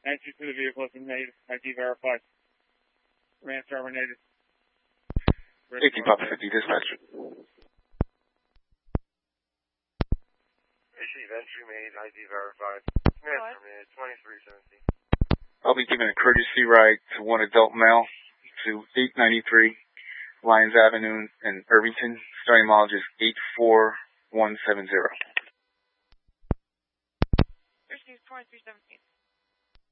Entry to the vehicle is native. ID verified. Command terminated. 18 Papa 50, dispatcher. Receive entry made, ID verified. Command terminated, 2317. I'll be giving a courtesy ride to one adult male to 893 Lyons Avenue in Irvington. Starting mileage is 84170. Receive 2317.